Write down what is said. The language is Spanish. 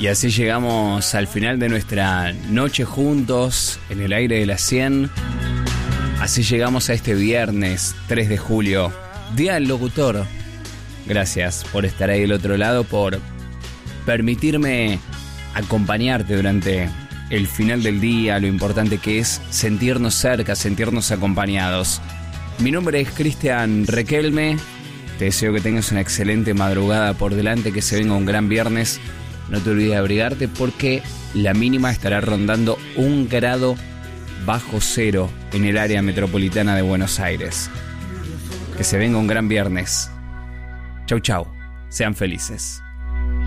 Y así llegamos al final de nuestra noche juntos en el aire de las 100. Así llegamos a este viernes 3 de julio, Día del Locutor. Gracias por estar ahí del otro lado, por permitirme acompañarte durante el final del día, lo importante que es sentirnos cerca, sentirnos acompañados. Mi nombre es Cristian Requelme. Te deseo que tengas una excelente madrugada por delante, que se venga un gran viernes. No te olvides de abrigarte porque la mínima estará rondando 1 grado bajo cero en el área metropolitana de Buenos Aires. Que se venga un gran viernes. Chau, chau. Sean felices.